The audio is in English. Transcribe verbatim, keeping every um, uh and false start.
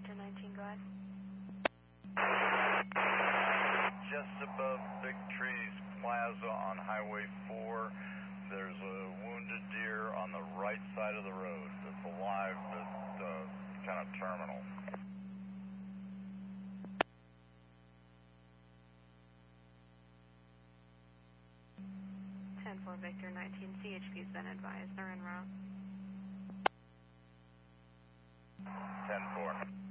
Victor nineteen, go ahead. Just above Big Trees Plaza on Highway four, there's a wounded deer on the right side of the road. It's alive, but uh, kind of terminal. ten four Victor nineteen, C H P's been advised. They're en route. ten four.